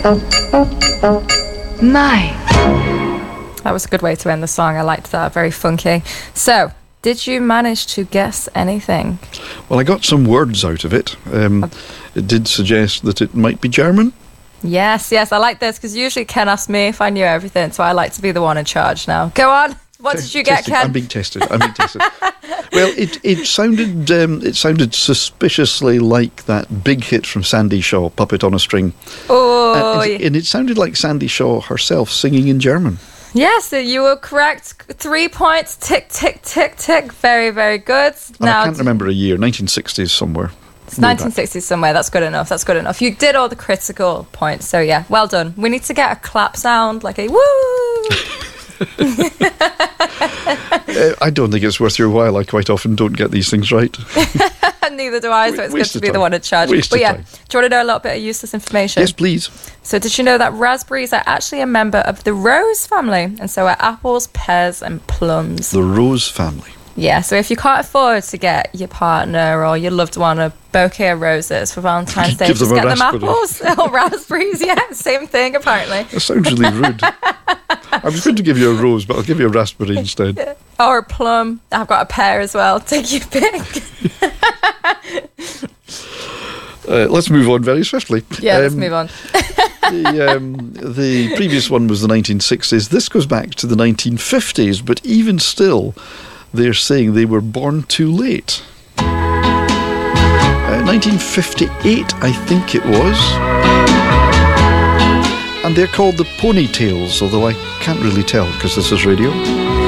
My. That was a good way to end the song. I liked that. Very funky. So, did you manage to guess anything? Well, I got some words out of it. It did suggest that it might be German. Yes, I like this because usually Ken asks me if I knew everything, so I like to be the one in charge now. Go on. What did you get, Ken? I'm being tested. Well, it sounded suspiciously like that big hit from Sandy Shaw, Puppet on a String. Oh, and it sounded like Sandy Shaw herself singing in German. Yes, you were correct. 3 points. Tick, tick, tick, tick. Very, very good. Now, I can't remember a year. 1960s somewhere. It's 1960s somewhere. That's good enough. You did all the critical points. So, yeah, well done. We need to get a clap sound, like a woo. I don't think it's worth your while. I quite often don't get these things right. Neither do I, so it's good to be the one in charge. But yeah, do you want to know a little bit of useless information? Yes, please. So did you know that raspberries are actually a member of the rose family? And so are apples, pears and plums. The rose family. Yeah, so if you can't afford to get your partner or your loved one a bouquet of roses for Valentine's Day, just get them apples or raspberries. Yeah, same thing apparently. That sounds really rude. I was going to give you a rose, but I'll give you a raspberry instead. Or a plum. I've got a pear as well. Take your pick. Let's move on very swiftly. Yeah, let's move on. The previous one was the 1960s. This goes back to the 1950s, but even still, they're saying they were born too late. 1958, I think it was. And they're called the Ponytails, although I can't really tell because this is radio.